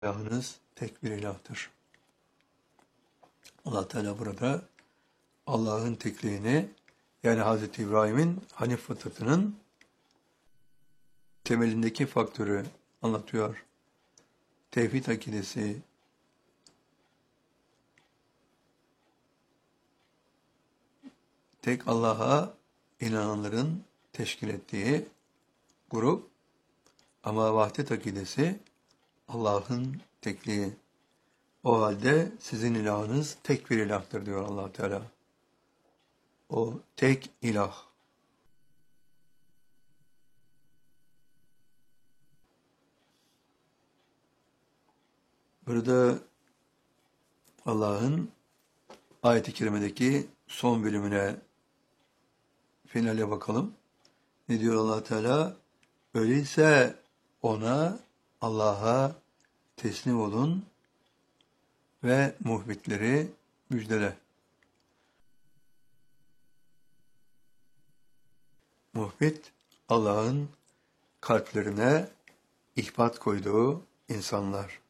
İlahınız tek bir ilahtır. Allah Teala burada Allah'ın tekliğini, yani Hz. İbrahim'in Hanif fıtratının temelindeki faktörü anlatıyor. Tevhid akidesi, tek Allah'a inananların teşkil ettiği grup, ama vahdet akidesi Allah'ın tekliği. O halde sizin ilahınız tek bir ilahtır diyor Allah Teala. O tek ilah. Burada Allah'ın ayet-i kerimedeki son bölümüne, finale bakalım. Ne diyor Allah Teala? Öyleyse ona, Allah'a teslim olun ve muhbitleri müjdele. Muhbit, Allah'ın kalplerine ihbat koyduğu insanlar.